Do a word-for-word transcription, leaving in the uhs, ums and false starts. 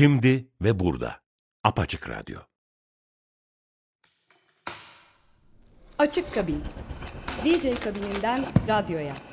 Şimdi ve burada. Apaçık Radyo. Açık Kabin. D J kabininden radyoya.